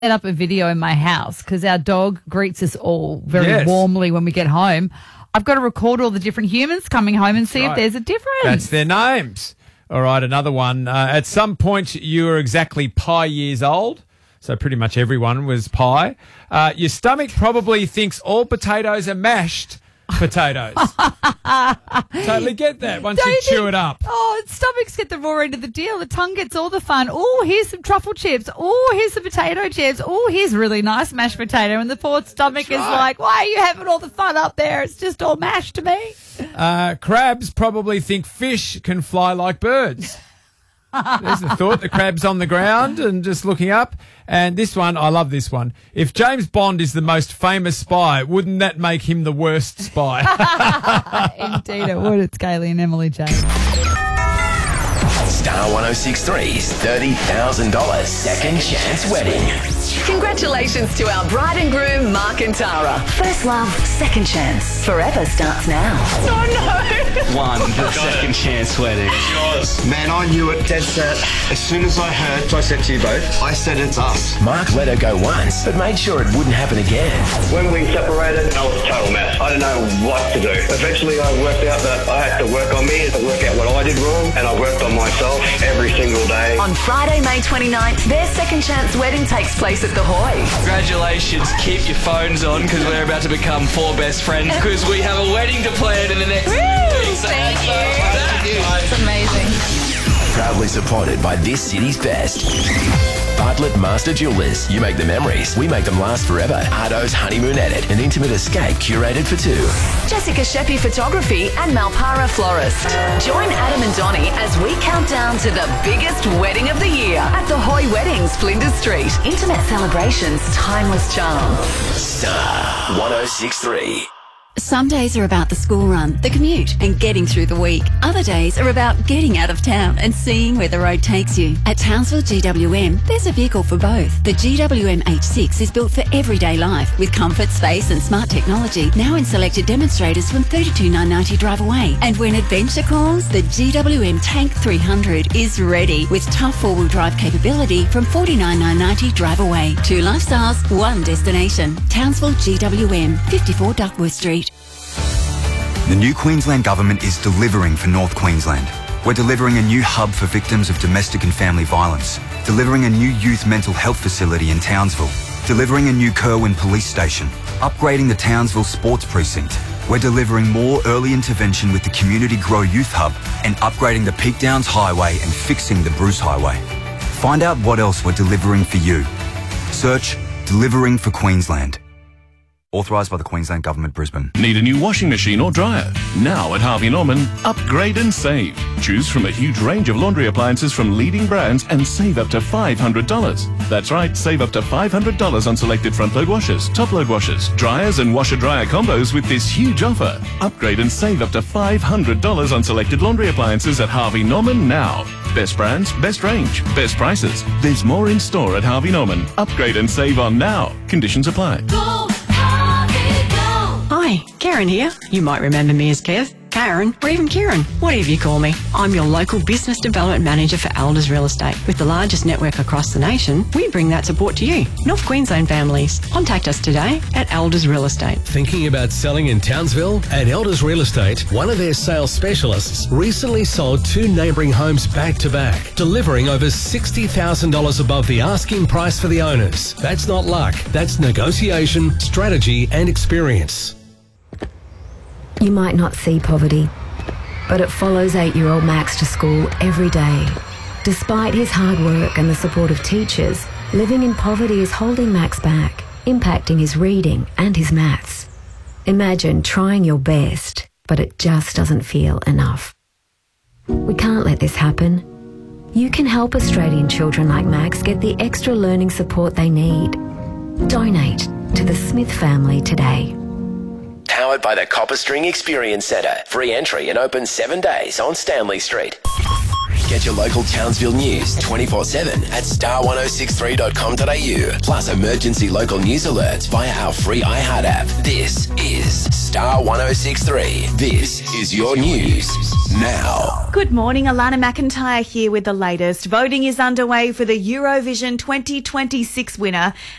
up a video in my house because our dog greets us all very warmly when we get home. I've got to record all the different humans coming home and see if there's a difference. That's their names. All right, another one. At some point, you were exactly pi years old. So pretty much everyone was pi. Your stomach probably thinks all potatoes are mashed potatoes. Totally get that once you chew it up. Oh, stomachs get the raw end of the deal. The tongue gets all the fun. Oh, here's some truffle chips. Oh, here's some potato chips. Oh, here's really nice mashed potato. And the poor stomach is like, why are you having all the fun up there? It's just all mashed to me. Crabs probably think fish can fly like birds. There's the thought. The crab's on the ground and just looking up. And this one, I love this one. If James Bond is the most famous spy, wouldn't that make him the worst spy? Indeed it would. It's Kaylee and Emily James. Star 106.3's $30,000 second chance wedding. Congratulations to our bride and groom, Mark and Tara. First love, second chance. Forever starts now. Oh no! Won the second chance wedding. Yours. Man, I knew it dead set. As soon as I heard, I said to you both, I said it's us. Mark let her go once, but made sure it wouldn't happen again. When we separated, I was a total mess. I didn't know what to do. Eventually I worked out that I had to work on me, to work out what I did wrong, and I worked on myself every single day. On Friday, May 29th, their second chance wedding takes place at the Hoy. Congratulations. Keep your phones on because we're about to become four best friends because we have a wedding to plan in the next week. Thank you. It's amazing. Proudly supported by this city's best. Bartlett Master Jewelers. You make the memories. We make them last forever. Ardo's Honeymoon Edit. An intimate escape curated for two. Jessica Sheppy Photography and Malpara Florist. Join Adam and Donnie as we count down to the biggest wedding of the year at the Hoy Weddings, Flinders Street. Intimate celebrations, timeless charm. Star 106.3. Some days are about the school run, the commute, and getting through the week. Other days are about getting out of town and seeing where the road takes you. At Townsville GWM, there's a vehicle for both. The GWM H6 is built for everyday life with comfort, space, and smart technology. Now in selected demonstrators from $32,990 drive away. And when adventure calls, the GWM Tank 300 is ready with tough four-wheel drive capability from $49,990 drive away. Two lifestyles, one destination. Townsville GWM, 54 Duckworth Street. The new Queensland Government is delivering for North Queensland. We're delivering a new hub for victims of domestic and family violence, delivering a new youth mental health facility in Townsville, delivering a new Kerwin police station, upgrading the Townsville sports precinct. We're delivering more early intervention with the Community Grow Youth Hub and upgrading the Peak Downs Highway and fixing the Bruce Highway. Find out what else we're delivering for you. Search Delivering for Queensland. Authorised by the Queensland Government, Brisbane. Need a new washing machine or dryer? Now at Harvey Norman, upgrade and save. Choose from a huge range of laundry appliances from leading brands and save up to $500. That's right, save up to $500 on selected front-load washers, top-load washers, dryers and washer-dryer combos with this huge offer. Upgrade and save up to $500 on selected laundry appliances at Harvey Norman now. Best brands, best range, best prices. There's more in store at Harvey Norman. Upgrade and save on now. Conditions apply. Hi, Karen here. You might remember me as Kev, Karen, or even Kieran, whatever you call me. I'm your local business development manager for Elders Real Estate. With the largest network across the nation, we bring that support to you, North Queensland families. Contact us today at Elders Real Estate. Thinking about selling in Townsville? At Elders Real Estate, one of their sales specialists recently sold two neighbouring homes back to back, delivering over $60,000 above the asking price for the owners. That's not luck. That's negotiation, strategy and experience. You might not see poverty, but it follows 8-year-old Max to school every day. Despite his hard work and the support of teachers, living in poverty is holding Max back, impacting his reading and his maths. Imagine trying your best, but it just doesn't feel enough. We can't let this happen. You can help Australian children like Max get the extra learning support they need. Donate to the Smith family today. Powered by the Copper String Experience Centre. Free entry and open 7 days on Stanley Street. Get your local Townsville news 24/7 at star1063.com.au. Plus emergency local news alerts via our free iHeart app. This is Star 1063. This is your news now. Good morning, Alana McIntyre here with the latest. Voting is underway for the Eurovision 2026 winner